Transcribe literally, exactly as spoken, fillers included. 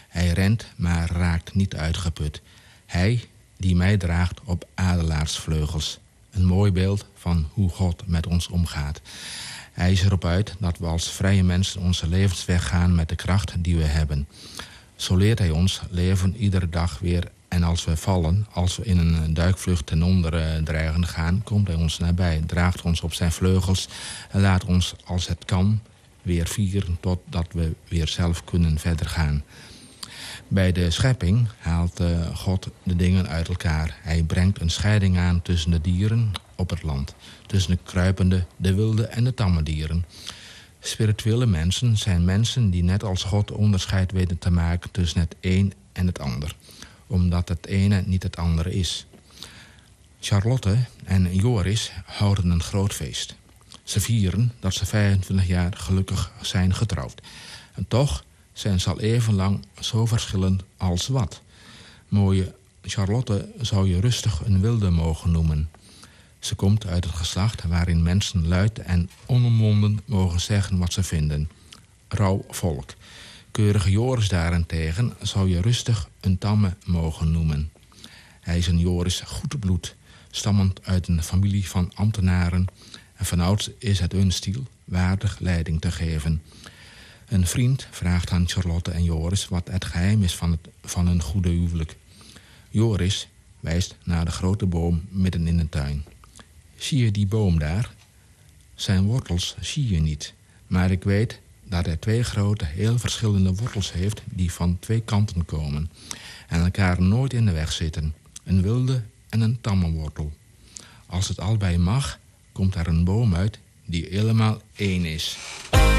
Hij rent, maar raakt niet uitgeput. Hij die mij draagt op adelaarsvleugels. Een mooi beeld van hoe God met ons omgaat. Hij is erop uit dat we als vrije mensen onze levensweg gaan met de kracht die we hebben. Zo leert hij ons leven iedere dag weer. En als we vallen, als we in een duikvlucht ten onder dreigen gaan, komt hij ons nabij, draagt ons op zijn vleugels en laat ons, als het kan, weer vieren totdat we weer zelf kunnen verder gaan. Bij de schepping haalt uh, God de dingen uit elkaar. Hij brengt een scheiding aan tussen de dieren op het land. Tussen de kruipende, de wilde en de tamme dieren. Spirituele mensen zijn mensen die net als God onderscheid weten te maken tussen het een en het ander. Omdat het ene niet het andere is. Charlotte en Joris houden een groot feest. Ze vieren dat ze vijfentwintig jaar gelukkig zijn getrouwd. En toch zijn ze al even lang zo verschillend als wat. Mooie Charlotte zou je rustig een wilde mogen noemen. Ze komt uit het geslacht waarin mensen luid en onomwonden mogen zeggen wat ze vinden. Rauw volk. Keurige Joris daarentegen zou je rustig een tamme mogen noemen. Hij is een Joris goed bloed, stammend uit een familie van ambtenaren. En vanouds is het hun stiel waardig leiding te geven. Een vriend vraagt aan Charlotte en Joris wat het geheim is van, het, van een goede huwelijk. Joris wijst naar de grote boom midden in de tuin. Zie je die boom daar? Zijn wortels zie je niet, maar ik weet dat hij twee grote, heel verschillende wortels heeft die van twee kanten komen en elkaar nooit in de weg zitten. Een wilde en een tamme wortel. Als het allebei mag, komt er een boom uit die helemaal één is.